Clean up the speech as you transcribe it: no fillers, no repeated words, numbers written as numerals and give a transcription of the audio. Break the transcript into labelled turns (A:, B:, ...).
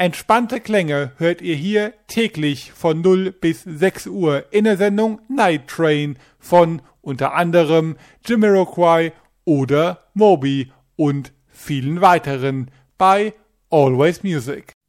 A: Entspannte Klänge hört ihr hier täglich von 0 bis 6 Uhr in der Sendung Night Train von unter anderem Jamiroquai oder Moby und vielen weiteren bei Always Music.